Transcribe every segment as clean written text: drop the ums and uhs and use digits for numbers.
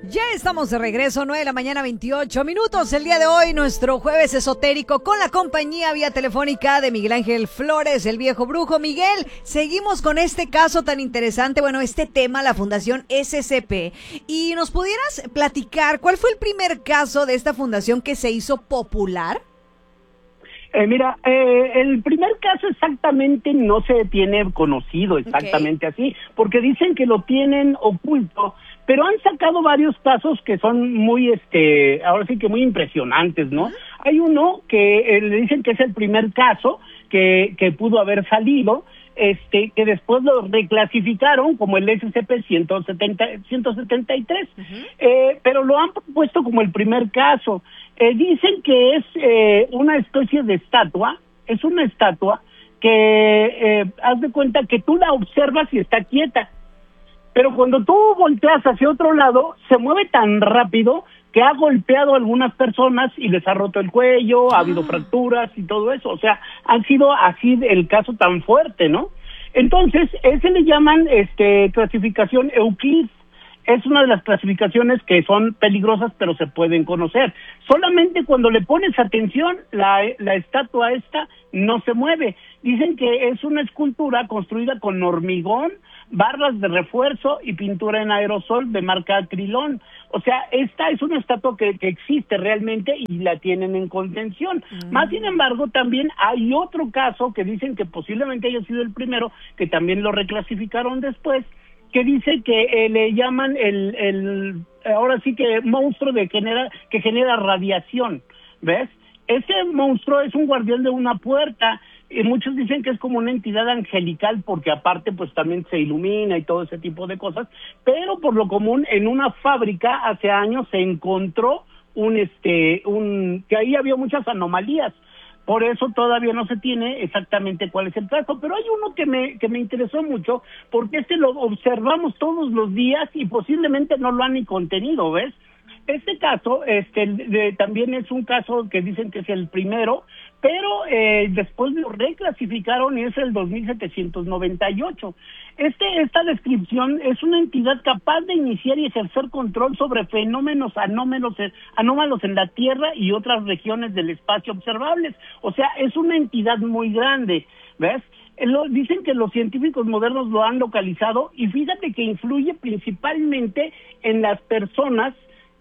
Ya estamos de regreso, 9 de la mañana, 28 minutos. El día de hoy, nuestro jueves esotérico con la compañía vía telefónica de Miguel Ángel Flores, el viejo brujo. Miguel, seguimos con este caso tan interesante, bueno, este tema, la Fundación SCP. Y nos pudieras platicar, ¿cuál fue el primer caso de esta fundación que se hizo popular? El primer caso exactamente no se tiene conocido exactamente así, porque dicen que lo tienen oculto, pero han sacado varios casos que son muy, ahora sí que muy impresionantes, ¿no? Hay uno que le dicen que es el primer caso que pudo haber salido, que después lo reclasificaron como el SCP-173, pero lo han puesto como el primer caso. Dicen que es una especie de estatua, es una estatua que haz de cuenta que tú la observas y está quieta, pero cuando tú volteas hacia otro lado, se mueve tan rápido que ha golpeado a algunas personas y les ha roto el cuello, ha habido fracturas y todo eso. O sea, han sido así el caso tan fuerte, ¿no? Entonces, ese le llaman clasificación Euclid. Es una de las clasificaciones que son peligrosas, pero se pueden conocer. Solamente cuando le pones atención, la estatua esta no se mueve. Dicen que es una escultura construida con hormigón, barras de refuerzo y pintura en aerosol de marca Acrilón. O sea, esta es una estatua que existe realmente y la tienen en contención. Más sin embargo, también hay otro caso que dicen que posiblemente haya sido el primero, que también lo reclasificaron después, que dice que le llaman ahora sí que monstruo que genera radiación, ¿ves? Ese monstruo es un guardián de una puerta, y muchos dicen que es como una entidad angelical, porque aparte pues también se ilumina y todo ese tipo de cosas, pero por lo común en una fábrica hace años se encontró que ahí había muchas anomalías. Por eso todavía no se tiene exactamente cuál es el caso, pero hay uno que me interesó mucho, porque lo observamos todos los días y posiblemente no lo han ni contenido, ¿ves? Este caso también es un caso que dicen que es el primero, pero después lo reclasificaron y es el 2798. Esta descripción es una entidad capaz de iniciar y ejercer control sobre fenómenos anómalos en la Tierra y otras regiones del espacio observables. O sea, es una entidad muy grande, ¿ves? Dicen que los científicos modernos lo han localizado y fíjate que influye principalmente en las personas,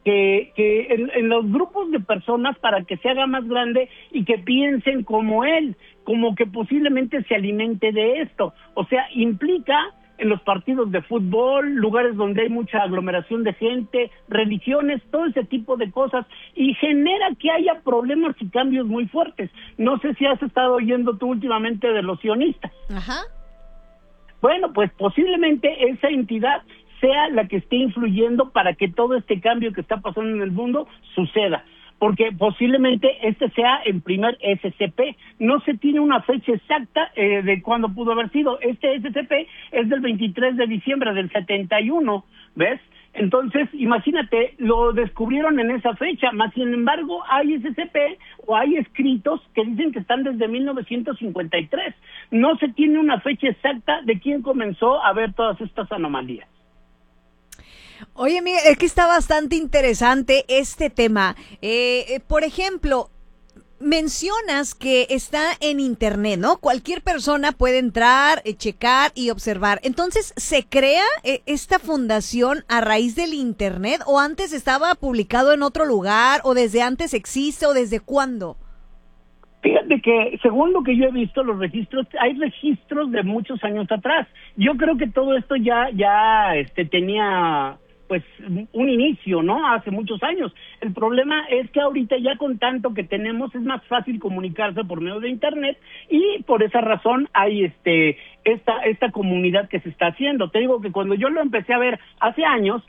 en los grupos de personas, para que se haga más grande y que piensen como él, como que posiblemente se alimente de esto. O sea, implica en los partidos de fútbol, lugares donde hay mucha aglomeración de gente, religiones, todo ese tipo de cosas, y genera que haya problemas y cambios muy fuertes. No sé si has estado oyendo tú últimamente de los sionistas. Ajá. Bueno, pues posiblemente esa entidad sea la que esté influyendo para que todo este cambio que está pasando en el mundo suceda, porque posiblemente sea el primer SCP. No se tiene una fecha exacta de cuándo pudo haber sido. Este SCP es del 23 de diciembre del 71, ¿ves? Entonces, imagínate, lo descubrieron en esa fecha, más sin embargo hay SCP o hay escritos que dicen que están desde 1953. No se tiene una fecha exacta de quién comenzó a ver todas estas anomalías. Oye, Miguel, es que está bastante interesante este tema. Por ejemplo, mencionas que está en internet, ¿no? Cualquier persona puede entrar, checar y observar. Entonces, ¿se crea esta fundación a raíz del internet o antes estaba publicado en otro lugar o desde antes existe o desde cuándo? Fíjate que, según lo que yo he visto, hay registros de muchos años atrás. Yo creo que todo esto ya tenía pues un inicio, ¿no? Hace muchos años. El problema es que ahorita ya con tanto que tenemos es más fácil comunicarse por medio de internet y por esa razón hay esta comunidad que se está haciendo. Te digo que cuando yo lo empecé a ver hace años,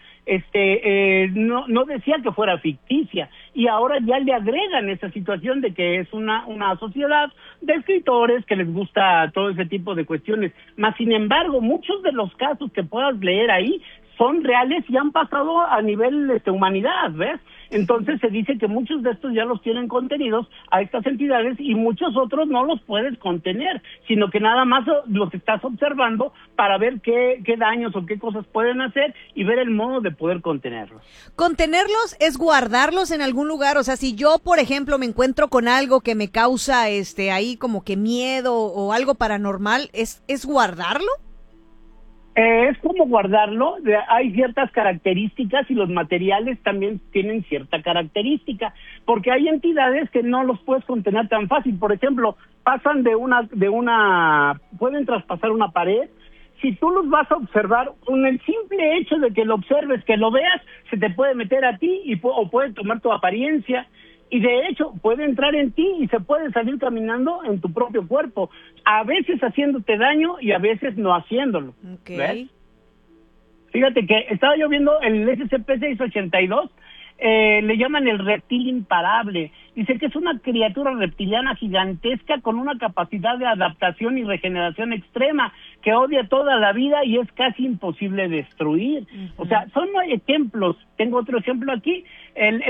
no decía que fuera ficticia y ahora ya le agregan esa situación de que es una sociedad de escritores que les gusta todo ese tipo de cuestiones. Más sin embargo, muchos de los casos que puedas leer ahí son reales y han pasado a nivel humanidad, ¿ves? Entonces se dice que muchos de estos ya los tienen contenidos a estas entidades y muchos otros no los puedes contener, sino que nada más los estás observando para ver qué daños o qué cosas pueden hacer y ver el modo de poder contenerlos. Contenerlos es guardarlos en algún lugar, o sea, si yo, por ejemplo, me encuentro con algo que me causa ahí como que miedo o algo paranormal, ¿es guardarlo? Es como guardarlo, hay ciertas características y los materiales también tienen cierta característica, porque hay entidades que no los puedes contener tan fácil. Por ejemplo, pasan pueden traspasar una pared. Si tú los vas a observar, con el simple hecho de que lo observes, que lo veas, se te puede meter a ti o puede tomar tu apariencia. Y de hecho, puede entrar en ti y se puede salir caminando en tu propio cuerpo, a veces haciéndote daño y a veces no haciéndolo. Okay. ¿Ves? Fíjate que estaba yo viendo el SCP-682, le llaman el reptil imparable. Dice que es una criatura reptiliana gigantesca con una capacidad de adaptación y regeneración extrema, que odia toda la vida y es casi imposible destruir. O sea, son ejemplos. Tengo otro ejemplo aquí, el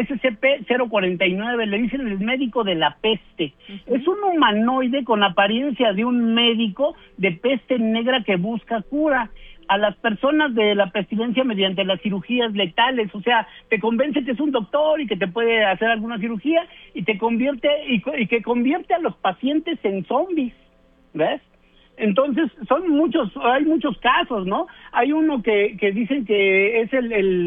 SCP-049, le dicen el médico de la peste. Es un humanoide con apariencia de un médico de peste negra que busca cura a las personas de la pestilencia mediante las cirugías letales. O sea, te convence que es un doctor y que te puede hacer alguna cirugía y te convierte y que convierte a los pacientes en zombies, ¿ves? Entonces hay muchos casos, ¿no? Hay uno que dicen que es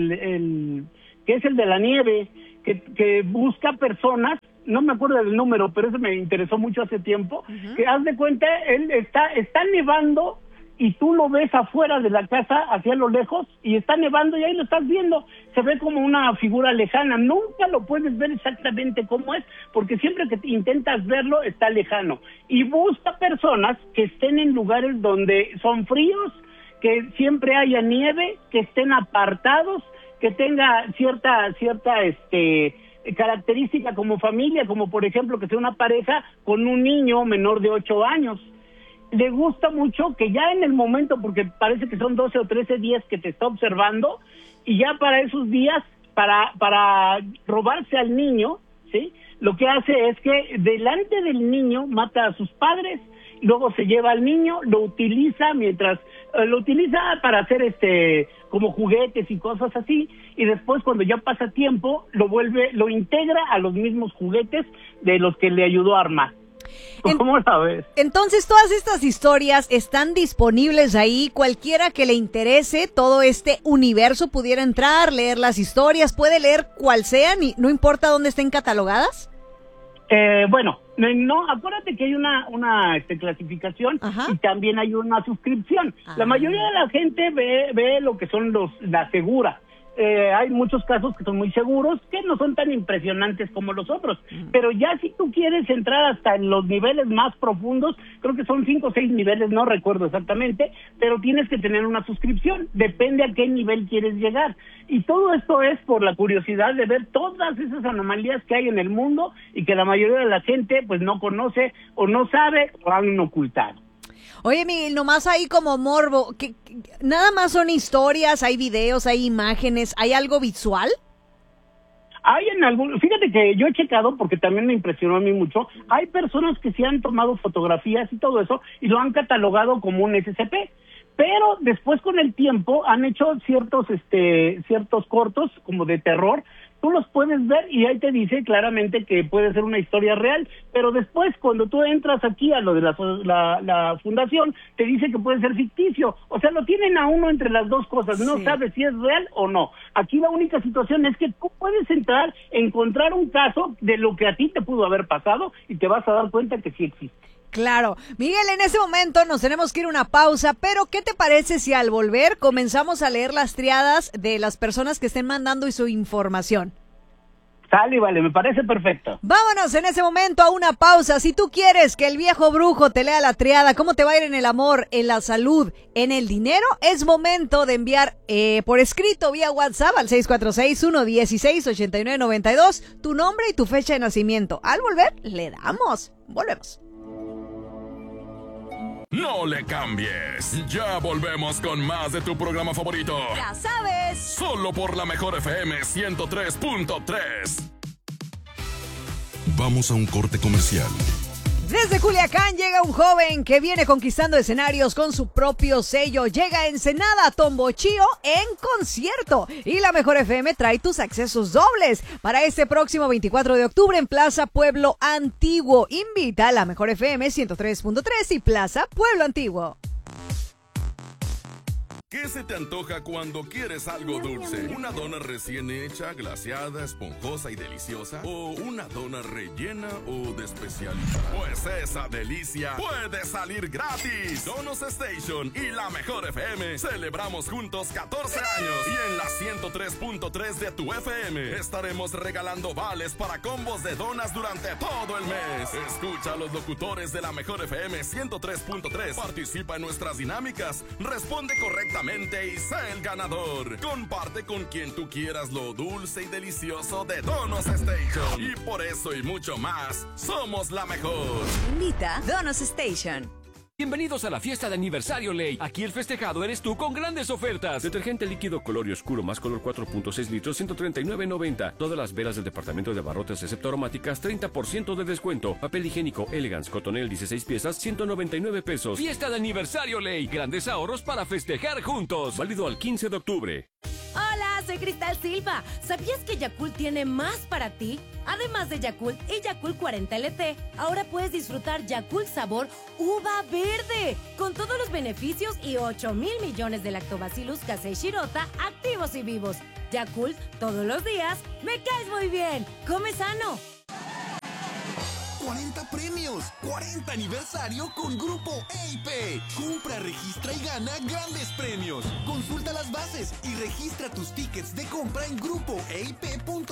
el de la nieve, que busca personas. No me acuerdo del número, pero eso me interesó mucho hace tiempo. Que haz de cuenta, él está nevando y tú lo ves afuera de la casa, hacia lo lejos, y está nevando y ahí lo estás viendo. Se ve como una figura lejana. Nunca lo puedes ver exactamente cómo es, porque siempre que intentas verlo está lejano. Y busca personas que estén en lugares donde son fríos, que siempre haya nieve, que estén apartados, que tenga cierta característica como familia, como por ejemplo que sea una pareja con un niño menor de 8 años. Le gusta mucho que ya en el momento, porque parece que son 12 o 13 días que te está observando, y ya para esos días, para robarse al niño, ¿sí? Lo que hace es que delante del niño mata a sus padres, luego se lleva al niño, lo utiliza para hacer como juguetes y cosas así, y después cuando ya pasa tiempo, lo integra a los mismos juguetes de los que le ayudó a armar. ¿Cómo la ves? Entonces, todas estas historias están disponibles ahí. Cualquiera que le interese todo este universo pudiera entrar, leer las historias, puede leer cual sean y no importa dónde estén catalogadas. Bueno, no, acuérdate que hay una clasificación. Ajá. Y también hay una suscripción. Ajá. La mayoría de la gente ve lo que son las seguras. Hay muchos casos que son muy seguros, que no son tan impresionantes como los otros, pero ya si tú quieres entrar hasta en los niveles más profundos, creo que son 5 o 6 niveles, no recuerdo exactamente, pero tienes que tener una suscripción, depende a qué nivel quieres llegar, y todo esto es por la curiosidad de ver todas esas anomalías que hay en el mundo y que la mayoría de la gente pues no conoce o no sabe o han ocultado. Oye, Miguel, nomás ahí como morbo, que nada más son historias, hay videos, hay imágenes, ¿hay algo visual? Fíjate que yo he checado, porque también me impresionó a mí mucho, hay personas que se han tomado fotografías y todo eso, y lo han catalogado como un SCP, pero después con el tiempo han hecho ciertos cortos como de terror. Tú los puedes ver y ahí te dice claramente que puede ser una historia real, pero después cuando tú entras aquí a lo de la fundación, te dice que puede ser ficticio. O sea, lo tienen a uno entre las dos cosas, no sabes si es real o no. Aquí la única situación es que tú puedes entrar, encontrar un caso de lo que a ti te pudo haber pasado y te vas a dar cuenta que sí existe. Claro. Miguel, en ese momento nos tenemos que ir a una pausa, pero ¿qué te parece si al volver comenzamos a leer las triadas de las personas que estén mandando y su información? Sale, vale, me parece perfecto. Vámonos en ese momento a una pausa. Si tú quieres que el viejo brujo te lea la triada, cómo te va a ir en el amor, en la salud, en el dinero, es momento de enviar por escrito vía WhatsApp al 646-116-8992 tu nombre y tu fecha de nacimiento. Al volver, le damos. Volvemos. No le cambies. Ya volvemos con más de tu programa favorito. Ya sabes. Solo por la Mejor FM 103.3. Vamos a un corte comercial. Desde Culiacán llega un joven que viene conquistando escenarios con su propio sello. Llega a Ensenada Tombochío en concierto. Y la Mejor FM trae tus accesos dobles para este próximo 24 de octubre en Plaza Pueblo Antiguo. Invita a la Mejor FM 103.3 y Plaza Pueblo Antiguo. ¿Qué se te antoja cuando quieres algo dulce? ¿Una dona recién hecha, glaseada, esponjosa y deliciosa? ¿O una dona rellena o de especialidad? Pues esa delicia puede salir gratis. Donos Station y la Mejor FM celebramos juntos 14 años. Y en la 103.3 de tu FM estaremos regalando vales para combos de donas durante todo el mes. Escucha a los locutores de la Mejor FM 103.3. Participa en nuestras dinámicas. Responde correctamente y sé el ganador. Comparte con quien tú quieras lo dulce y delicioso de Donos Station. Y por eso y mucho más, somos la mejor. Invita Donos Station. Bienvenidos a la fiesta de aniversario Ley. Aquí el festejado eres tú con grandes ofertas. Detergente líquido color y oscuro más color 4.6 litros, 139.90. Todas las velas del departamento de abarrotes excepto aromáticas, 30% de descuento. Papel higiénico Elegance Cotonel 16 piezas, 199 pesos. Fiesta de aniversario Ley. Grandes ahorros para festejar juntos. Válido al 15 de octubre. Hola, soy Cristal Silva. ¿Sabías que Yakult tiene más para ti? Además de Yakult y Yakult 40 LT, ahora puedes disfrutar Yakult sabor uva verde, con todos los beneficios y 8,000 millones de lactobacillus casei shirota activos y vivos. Yakult, todos los días, me caes muy bien. Come sano. 40 premios, 40 aniversario con Grupo EIP. Compra, registra y gana grandes premios. Consulta las bases y registra tus tickets de compra en grupoeip.com.mx.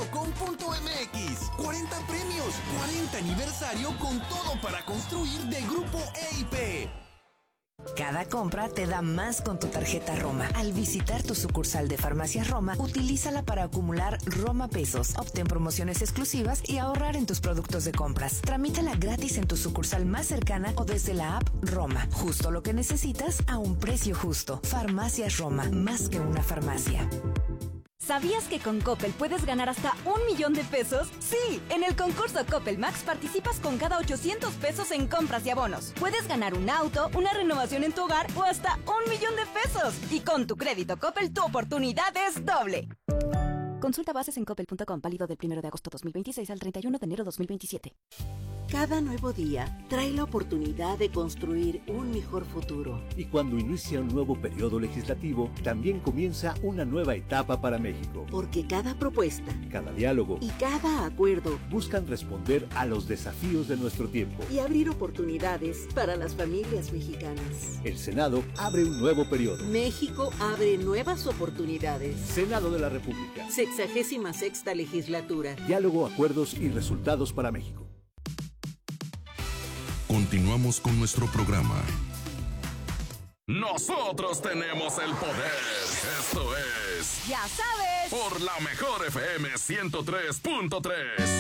40 premios, 40 aniversario con todo para construir de Grupo EIP. Cada compra te da más con tu tarjeta Roma. Al visitar tu sucursal de Farmacias Roma, utilízala para acumular Roma Pesos, obtén promociones exclusivas y ahorrar en tus productos de compras. Tramítala gratis en tu sucursal más cercana o desde la app Roma. Justo lo que necesitas a un precio justo. Farmacias Roma, más que una farmacia. ¿Sabías que con Coppel puedes ganar hasta 1,000,000 de pesos? Sí, en el concurso Coppel Max participas con cada 800 pesos en compras y abonos. Puedes ganar un auto, una renovación en tu hogar o hasta 1,000,000 de pesos. Y con tu crédito Coppel, tu oportunidad es doble. Consulta bases en coppel.com, válido del 1 de agosto 2026 al 31 de enero 2027. Cada nuevo día trae la oportunidad de construir un mejor futuro. Y cuando inicia un nuevo periodo legislativo, también comienza una nueva etapa para México. Porque cada propuesta, cada diálogo y cada acuerdo buscan responder a los desafíos de nuestro tiempo y abrir oportunidades para las familias mexicanas. El Senado abre un nuevo periodo. México abre nuevas oportunidades. Senado de la República. 66ª legislatura. Diálogo, acuerdos y resultados para México. Continuamos con nuestro programa. Nosotros tenemos el poder. Esto es... Ya sabes. Por la Mejor FM 103.3.